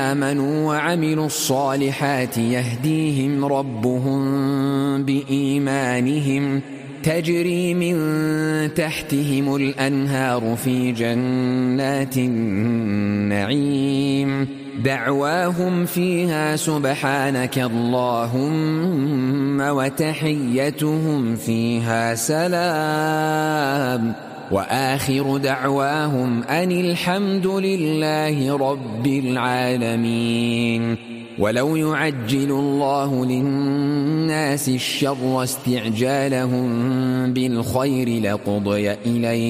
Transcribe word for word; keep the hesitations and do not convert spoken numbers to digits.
آمنوا وعملوا الصالحات يهديهم ربهم بإيمانهم تجري من تحتهم الأنهار في جنات النعيم دعواهم فيها سبحانك اللهم وتحيتهم فيها سلام وآخر دعواهم أن الحمد لله رب العالمين. ولو يعجل الله للناس الشر استعجالهم بالخير لقضي إليهم